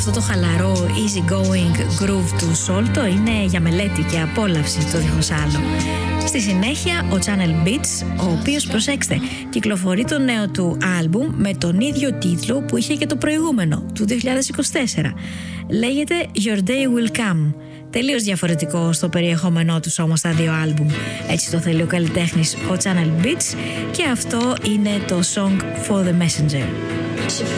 Αυτό το χαλαρό easy going groove του Solto είναι για μελέτη και απόλαυση το δίχως άλλο. Στη συνέχεια ο Channel Beats, ο οποίος, προσέξτε, κυκλοφορεί το νέο του άλμπουμ με τον ίδιο τίτλο που είχε και το προηγούμενο του 2024. Λέγεται Your Day Will Come. Τελείως διαφορετικό στο περιεχόμενό τους όμως τα δύο άλμπουμ. Έτσι το θέλει ο καλλιτέχνης ο Channel Beats και αυτό είναι το Song for the Messenger.